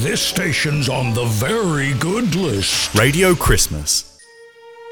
This station's on the very good list. Radio Christmas.